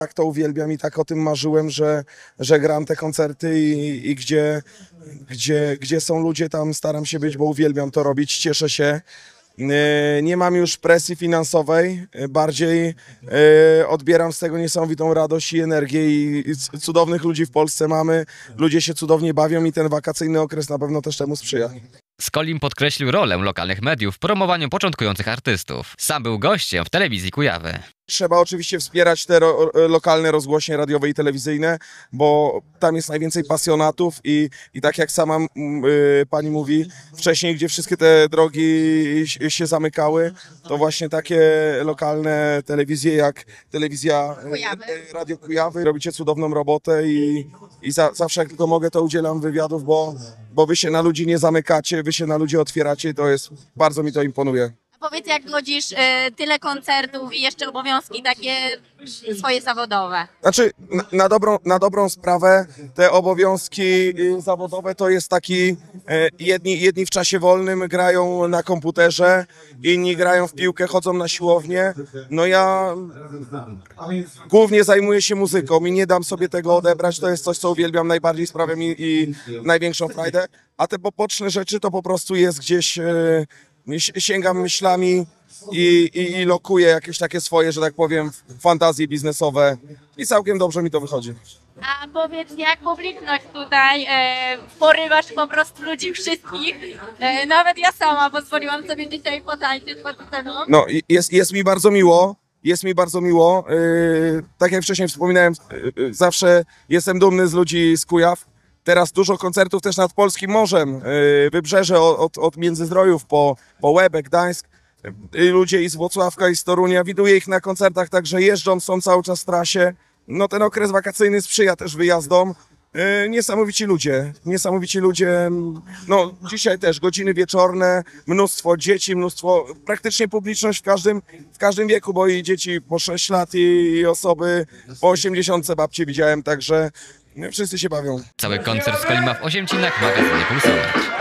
Tak to uwielbiam i tak o tym marzyłem, że gram te koncerty i gdzie są ludzie, tam staram się być, bo uwielbiam to robić, cieszę się. Nie mam już presji finansowej, bardziej odbieram z tego niesamowitą radość i energię i cudownych ludzi w Polsce mamy, ludzie się cudownie bawią i ten wakacyjny okres na pewno też temu sprzyja. Skolim podkreślił rolę lokalnych mediów w promowaniu początkujących artystów. Sam był gościem w telewizji Kujawy. Trzeba oczywiście wspierać te lokalne rozgłośnie radiowe i telewizyjne, bo tam jest najwięcej pasjonatów i tak jak sama pani mówi, wcześniej, gdzie wszystkie te drogi się zamykały, to właśnie takie lokalne telewizje jak telewizja Kujawy. Radio Kujawy, robicie cudowną robotę i zawsze jak tylko mogę, to udzielam wywiadów, bo wy się na ludzi nie zamykacie, wy się na ludzi otwieracie, bardzo mi to imponuje. Powiedz, jak godzisz tyle koncertów i jeszcze obowiązki takie swoje zawodowe? Znaczy, na dobrą sprawę te obowiązki zawodowe to jest taki, jedni w czasie wolnym grają na komputerze, inni grają w piłkę, chodzą na siłownię. No ja głównie zajmuję się muzyką i nie dam sobie tego odebrać, to jest coś, co uwielbiam, najbardziej sprawia mi i największą frajdę, a te poboczne rzeczy to po prostu jest gdzieś, sięgam myślami i lokuję jakieś takie swoje, że tak powiem, fantazje biznesowe i całkiem dobrze mi to wychodzi. A powiedz, jak publiczność tutaj porywasz po prostu ludzi wszystkich. Nawet ja sama pozwoliłam sobie dzisiaj potańczyć pod sceną. No, jest mi bardzo miło. Jest mi bardzo miło. Tak jak wcześniej wspominałem, zawsze jestem dumny z ludzi z Kujaw. Teraz dużo koncertów też nad polskim morzem. Wybrzeże od Międzyzdrojów po Łebek, Gdańsk. Ludzie i z Włocławka, i z Torunia. Widuję ich na koncertach, także jeżdżą, są cały czas w trasie. No ten okres wakacyjny sprzyja też wyjazdom. Niesamowici ludzie. No dzisiaj też godziny wieczorne, mnóstwo dzieci, praktycznie publiczność w każdym wieku, bo i dzieci po 6 lat i osoby po 80 babci widziałem, także wszyscy się bawią. Cały koncert Skolima w Osiemcinach w magazynie Pulsowe.